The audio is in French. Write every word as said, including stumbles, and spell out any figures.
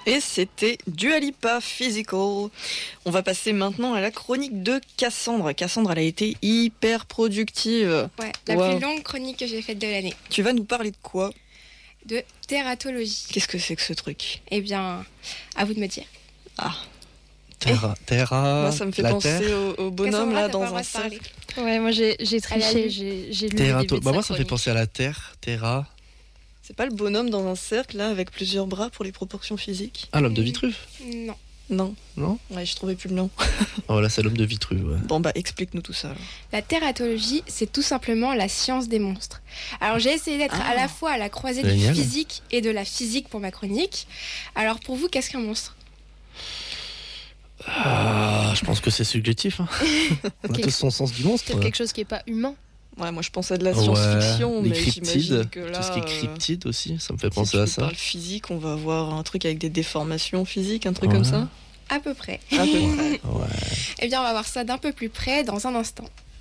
Et c'était Dua Lipa, Physical. On va passer maintenant à la chronique de Cassandre. Cassandre, elle a été hyper productive. Ouais, la Wow. plus longue chronique que j'ai faite de l'année. Tu vas nous parler de quoi ? De tératologie. Qu'est-ce que c'est que ce truc ? Eh bien, à vous de me dire. Ah, Terra, Terra, moi ça me fait la penser terre. au, au bonhomme Cassandra, là t'as pas dans le droit un de parler. cercle. Ouais, moi j'ai, j'ai Elle a triché, lu. j'ai, j'ai lu le Terra, début de bah sa moi ça me fait chronique. penser à la terre, Terra. C'est pas le bonhomme dans un cercle là avec plusieurs bras pour les proportions physiques ? Ah, l'homme de Vitruve. Non. Non. Non. Ouais, je trouvais plus le nom. Oh là, c'est l'homme de Vitruve. Ouais. Bon bah explique-nous tout ça. alors. La tératologie, c'est tout simplement la science des monstres. Alors j'ai essayé d'être Ah. à la fois à la croisée Génial. du physique et de la physique pour ma chronique. Alors pour vous, qu'est-ce qu'un monstre ? Ah, je pense que c'est subjectif. Hein. On a Ok. tous son sens du monstre. Peut-être quelque chose qui est pas humain. Ouais, moi je pensais à de la Ouais, science-fiction, les mais cryptides, j'imagine que là. tout ce qui est euh, cryptide aussi, ça me fait si penser tu à nous ça. parles physique, on va avoir un truc avec des déformations physiques, un truc Ouais. comme ça. À peu près. À peu près. Ouais. Eh bien, on va voir ça d'un peu plus près dans un instant.